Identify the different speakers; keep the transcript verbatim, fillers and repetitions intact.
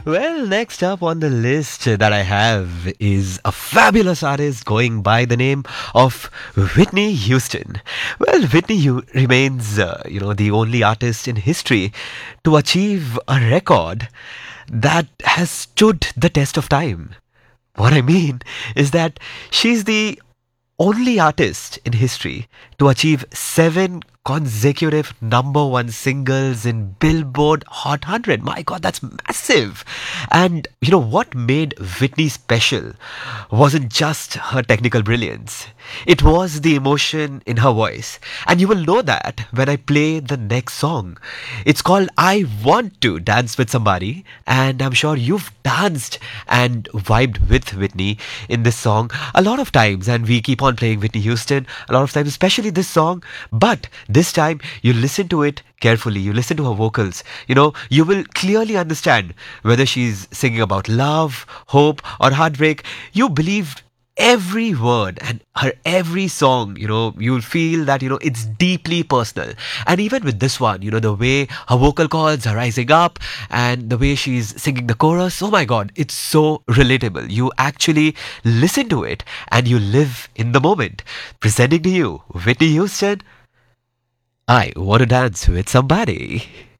Speaker 1: Well, next up on the list that I have is a fabulous artist going by the name of Whitney Houston. Well, Whitney Hu- remains, uh, you know, the only artist in history to achieve a record that has stood the test of time. What I mean is that she's the only artist in history to achieve seven consecutive number one singles in Billboard Hot one hundred. My god, that's massive. And you know what made Whitney special wasn't just her technical brilliance, it was the emotion in her voice. And you will know that when I play the next song. It's called I Want to Dance with Somebody, and I'm sure you've danced and vibed with Whitney in this song a lot of times, and we keep on playing Whitney Houston a lot of times, especially this song. But this time, you listen to it carefully, you listen to her vocals, you know, you will clearly understand whether she's singing about love, hope, or heartbreak. You believe every word and her every song, you know, you'll feel that, you know, it's deeply personal. And even with this one, you know, the way her vocal cords are rising up and the way she's singing the chorus, oh my god, it's so relatable. You actually listen to it and you live in the moment. Presenting to you Whitney Houston, I Want to Dance with Somebody.